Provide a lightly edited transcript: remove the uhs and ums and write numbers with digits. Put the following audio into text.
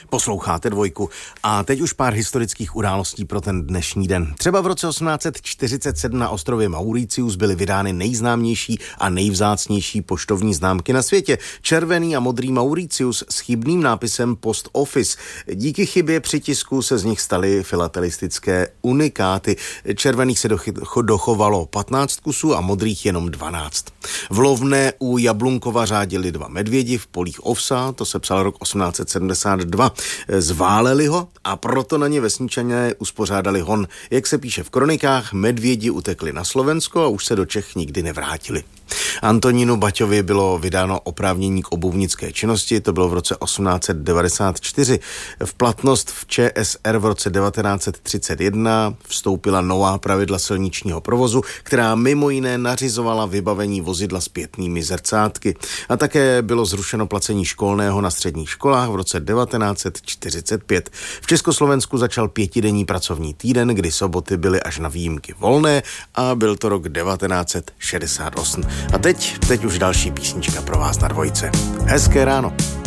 Posloucháte Dvojku a teď už pár historických událostí pro ten dnešní den. Třeba v roce 1847 na ostrově Mauritius byly vydány nejznámější a nejvzácnější poštovní známky na světě. Červený a modrý Mauritius s chybným nápisem Post Office. Díky chybě při tisku se z nich staly filatelistické unikáty. Červených se dochovalo 15 kusů a modrých jenom 12. V Lovné u Jablunkova řádili 2 medvědi v polích ovsa, to se psal rok 1872. Zváleli ho a proto na ně vesničané uspořádali hon. Jak se píše v kronikách, medvědi utekli na Slovensko a už se do Čech nikdy nevrátili. Antonínu Baťovi bylo vydáno oprávnění k obuvnické činnosti, to bylo v roce 1894. V platnost v ČSR v roce 1931 vstoupila nová pravidla silničního provozu, která mimo jiné nařizovala vybavení vozidla zpětnými zrcátky. A také bylo zrušeno placení školného na středních školách v roce 1945. V Československu začal 5denní pracovní týden, kdy soboty byly až na výjimky volné a byl to rok 1968. A teď už další písnička pro vás na Dvojce. Hezké ráno.